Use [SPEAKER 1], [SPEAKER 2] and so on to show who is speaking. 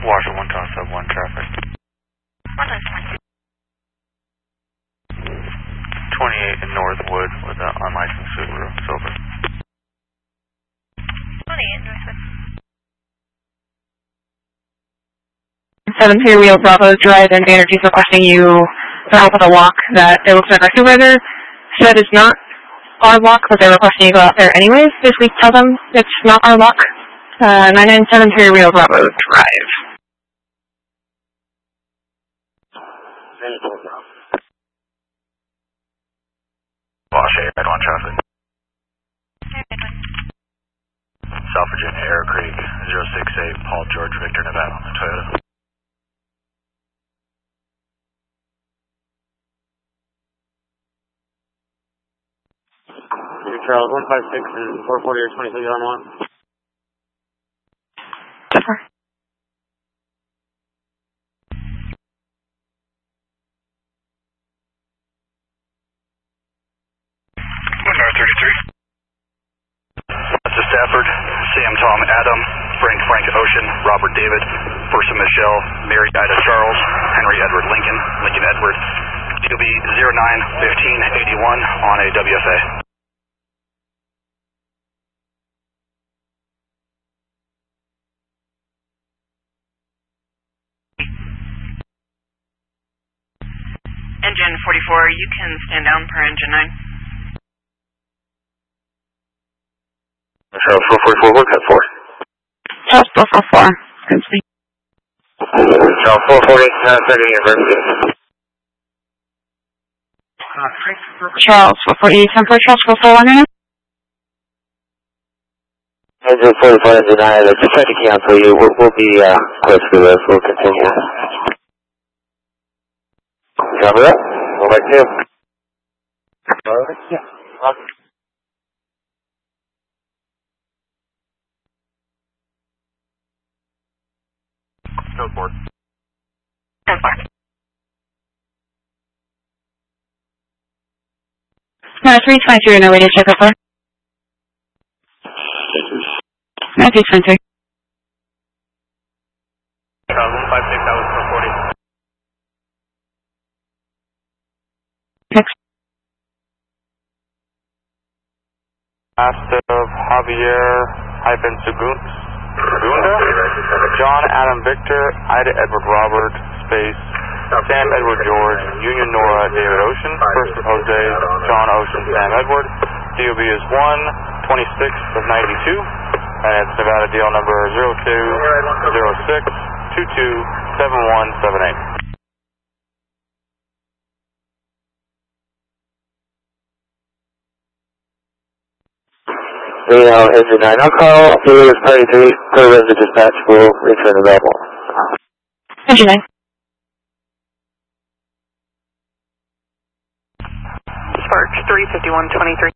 [SPEAKER 1] Washington 1 Tom Sub 1 traffic. 28 in Northwood with an unlicensed Subaru, silver.
[SPEAKER 2] 28 Northwood.
[SPEAKER 3] 7 Rio Bravo Drive and Energy is requesting you to help with a walk that it looks like our supervisor said is not our lock, but they're requesting you go out there anyways. Basically tell them it's not our lock. 997 Rio Bravo Drive.
[SPEAKER 1] Wash 8, Red 1 traffic. South Virginia, Air Creek, 068, Paul George Victor Nevada, Toyota.
[SPEAKER 4] Charles, 156 and 440 or 23 on 1.
[SPEAKER 3] Jennifer.
[SPEAKER 1] That's to Stafford, Sam, Tom, Adam, Frank, Ocean, Robert, David, First and Michelle, Mary, Ida, Charles, Henry, Edward, Lincoln, Edward, DOB 091581 on a WFA.
[SPEAKER 2] Engine 44, you can stand down per engine 9.
[SPEAKER 1] Charles 444, what cut 4?
[SPEAKER 3] Charles 444. Good to see.
[SPEAKER 4] Charles 440, 30 University.
[SPEAKER 3] Charles 440, temporary Charles 441 now?
[SPEAKER 4] Engine 44 and denied. Just try to cancel you. We'll be close to this. We'll continue. Cover that? Go back to you. Yeah.
[SPEAKER 1] Go for it.
[SPEAKER 3] 323 no radio check over. 323.
[SPEAKER 1] 156, that was 440.
[SPEAKER 3] Next.
[SPEAKER 5] Last of Javier-Segunda, John Adam Victor, Ida Edward Robert, space, Sam Edward George, Union Nora David Ocean, First of Jose, John Ocean, Sam Edward, DOB is 126 of 92, and it's Nevada DL number 0206227178.
[SPEAKER 4] Reno engine 9. I'll call Lewis Party 3, clear resident dispatch. We'll return available.
[SPEAKER 3] Engine 9.
[SPEAKER 2] Spark 35123.